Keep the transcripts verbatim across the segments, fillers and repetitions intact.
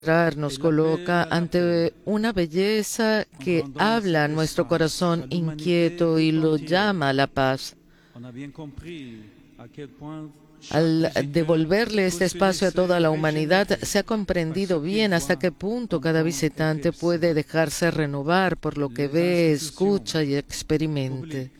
nos coloca ante una belleza que habla a nuestro corazón inquieto y lo llama a la paz. Al devolverle este espacio a toda la humanidad, se ha comprendido bien hasta qué punto cada visitante puede dejarse renovar por lo que ve, escucha y experimente.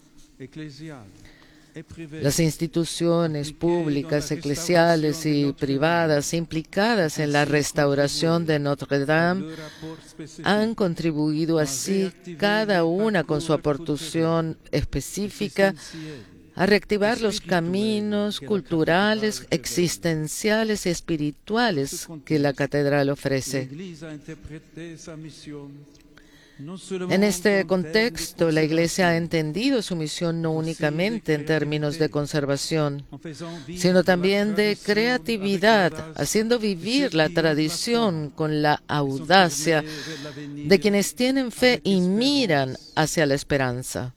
Las instituciones públicas, eclesiales y privadas implicadas en la restauración de Notre Dame han contribuido así, cada una con su aportación específica, a reactivar los caminos culturales, existenciales y espirituales que la catedral ofrece. En este contexto, la Iglesia ha entendido su misión no únicamente en términos de conservación, sino también de creatividad, haciendo vivir la tradición con la audacia de quienes tienen fe y miran hacia la esperanza.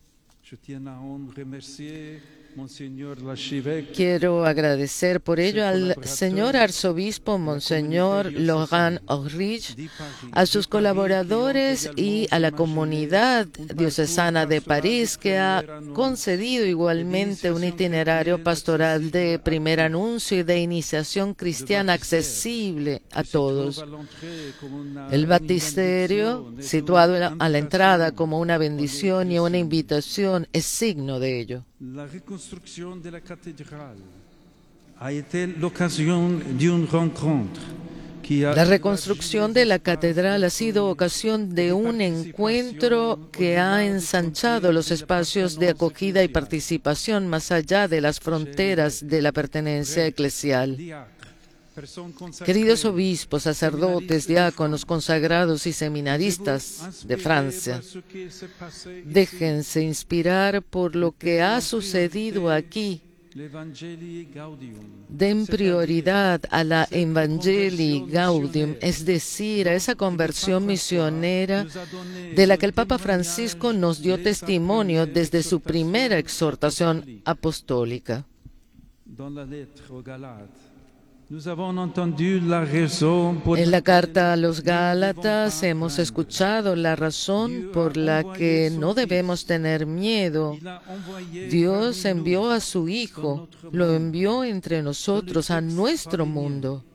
Quiero agradecer por ello al señor arzobispo Monseñor Laurent Aurich, a sus colaboradores y a la comunidad diocesana de París, que ha concedido igualmente un itinerario pastoral de primer anuncio y de iniciación cristiana accesible a todos. El baptisterio, situado a la entrada como una bendición y una invitación, es signo de ello. La reconstrucción de la catedral ha été l'occasion d'une rencontre. La reconstrucción de la catedral ha sido ocasión de un encuentro que ha ensanchado los espacios de acogida y participación más allá de las fronteras de la pertenencia eclesial. Queridos obispos, sacerdotes, diáconos, consagrados y seminaristas de Francia, déjense inspirar por lo que ha sucedido aquí. Den prioridad a la Evangelii Gaudium, es decir, a esa conversión misionera de la que el Papa Francisco nos dio testimonio desde su primera exhortación apostólica. En la carta a los Gálatas hemos escuchado la razón por la que no debemos tener miedo. Dios envió a su Hijo, lo envió entre nosotros, a nuestro mundo.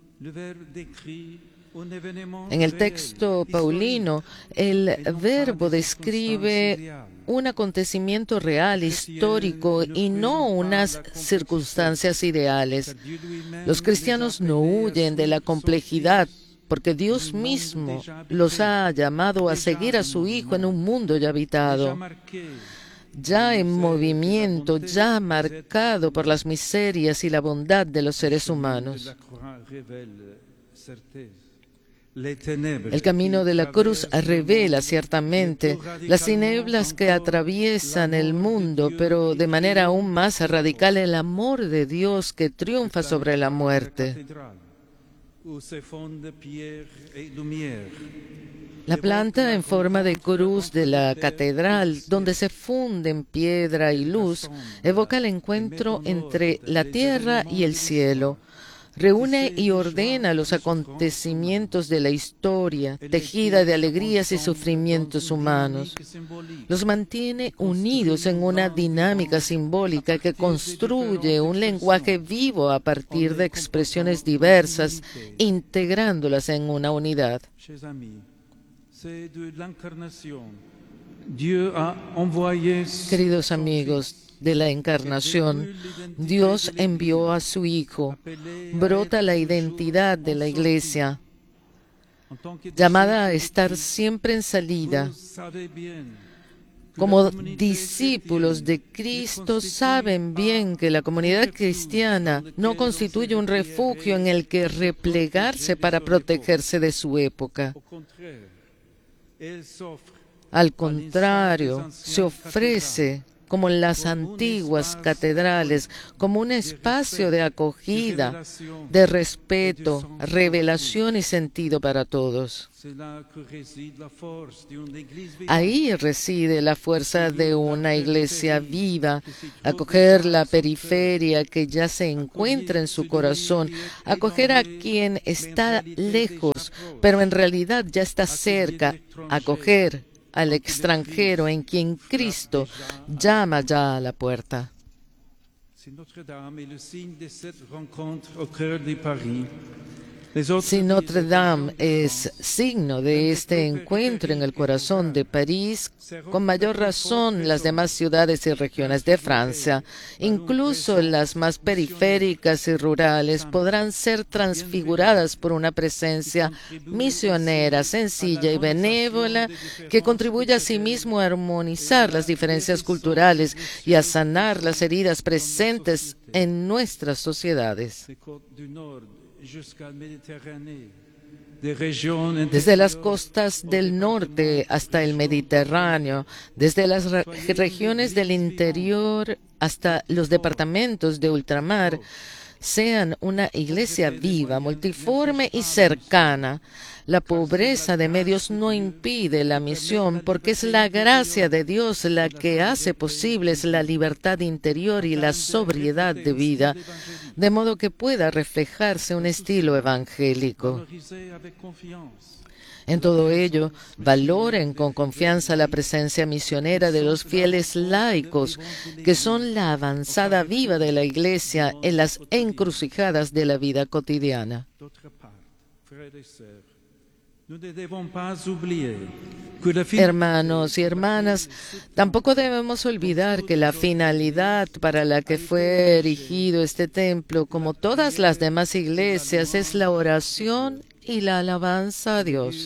En el texto paulino, el verbo describe un acontecimiento real, histórico, y no unas circunstancias ideales. Los cristianos no huyen de la complejidad, porque Dios mismo los ha llamado a seguir a su Hijo en un mundo ya habitado, ya en movimiento, ya marcado por las miserias y la bondad de los seres humanos. El camino de la cruz revela ciertamente las tinieblas que atraviesan el mundo, pero de manera aún más radical el amor de Dios que triunfa sobre la muerte. La planta en forma de cruz de la catedral, donde se funden piedra y luz, evoca el encuentro entre la tierra y el cielo. Reúne y ordena los acontecimientos de la historia, tejida de alegrías y sufrimientos humanos. Los mantiene unidos en una dinámica simbólica que construye un lenguaje vivo a partir de expresiones diversas, integrándolas en una unidad. Queridos amigos, de la encarnación, Dios envió a su Hijo. Brota la identidad de la Iglesia, llamada a estar siempre en salida. Como discípulos de Cristo, saben bien que la comunidad cristiana no constituye un refugio en el que replegarse para protegerse de su época. Al contrario, se ofrece como las antiguas catedrales, como un espacio de acogida, de respeto, revelación y sentido para todos. Ahí reside la fuerza de una iglesia viva, acoger la periferia que ya se encuentra en su corazón, acoger a quien está lejos, pero en realidad ya está cerca, acoger al extranjero en quien Cristo llama ya a la puerta. Si Notre Dame es signo de este encuentro en el corazón de París, con mayor razón las demás ciudades y regiones de Francia, incluso las más periféricas y rurales, podrán ser transfiguradas por una presencia misionera, sencilla y benévola que contribuye asimismo a armonizar las diferencias culturales y a sanar las heridas presentes en nuestras sociedades. Desde las costas del norte hasta el Mediterráneo, desde las re regiones del interior hasta los departamentos de ultramar, sean una iglesia viva, multiforme y cercana. La pobreza de medios no impide la misión, porque es la gracia de Dios la que hace posibles la libertad interior y la sobriedad de vida, de modo que pueda reflejarse un estilo evangélico. En todo ello, valoren con confianza la presencia misionera de los fieles laicos, que son la avanzada viva de la Iglesia en las encrucijadas de la vida cotidiana. Hermanos y hermanas, tampoco debemos olvidar que la finalidad para la que fue erigido este templo, como todas las demás iglesias, es la oración y la alabanza a Dios.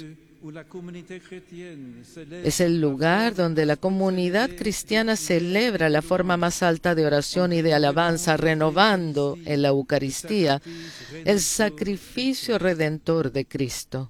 Es el lugar donde la comunidad cristiana celebra la forma más alta de oración y de alabanza, renovando en la Eucaristía el sacrificio redentor de Cristo.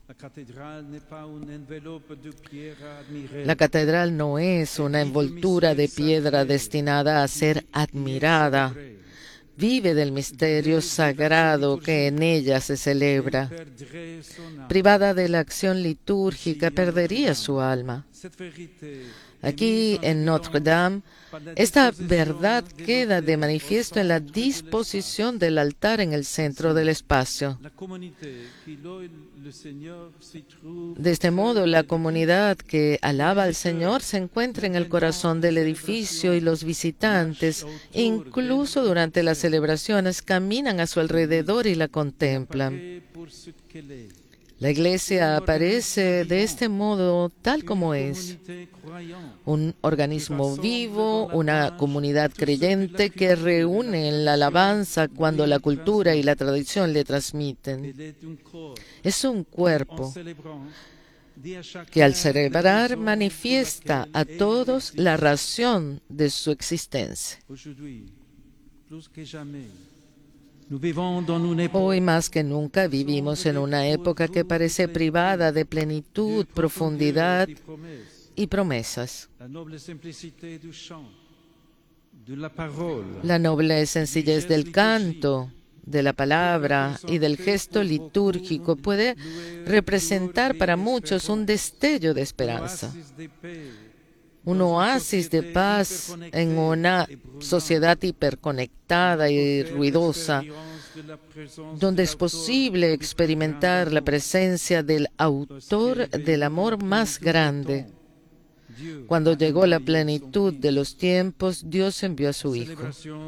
La catedral no es una envoltura de piedra destinada a ser admirada. Vive del misterio sagrado que en ella se celebra. Privada de la acción litúrgica, perdería su alma. Aquí en Notre Dame, esta verdad queda de manifiesto en la disposición del altar en el centro del espacio. De este modo, la comunidad que alaba al Señor se encuentra en el corazón del edificio y los visitantes, incluso durante las celebraciones, caminan a su alrededor y la contemplan. La iglesia aparece de este modo tal como es, un organismo vivo, una comunidad creyente que reúne en la alabanza cuando la cultura y la tradición le transmiten. Es un cuerpo que al celebrar manifiesta a todos la razón de su existencia. Hoy más que nunca vivimos en una época que parece privada de plenitud, profundidad y promesas. La noble sencillez del canto, de la palabra y del gesto litúrgico puede representar para muchos un destello de esperanza, un oasis de paz en una sociedad hiperconectada y ruidosa, donde es posible experimentar la presencia del autor del amor más grande. Cuando llegó la plenitud de los tiempos, Dios envió a su Hijo.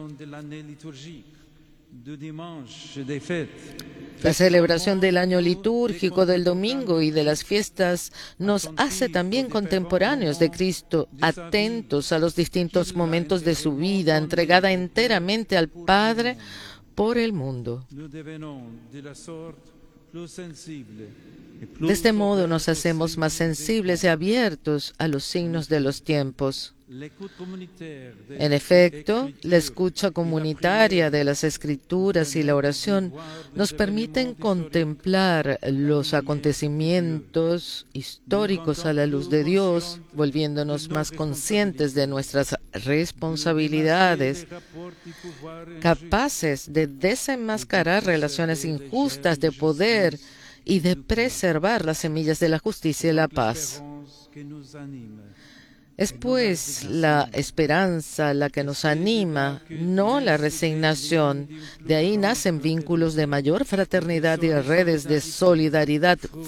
La celebración del año litúrgico, del domingo y de las fiestas nos hace también contemporáneos de Cristo, atentos a los distintos momentos de su vida, entregada enteramente al Padre por el mundo. De este modo nos hacemos más sensibles y abiertos a los signos de los tiempos. En efecto, la escucha comunitaria de las Escrituras y la oración nos permiten contemplar los acontecimientos históricos a la luz de Dios, volviéndonos más conscientes de nuestras responsabilidades, capaces de desenmascarar relaciones injustas de poder y de preservar las semillas de la justicia y la paz. Es pues la esperanza la que nos anima, no la resignación. De ahí nacen vínculos de mayor fraternidad y redes de solidaridad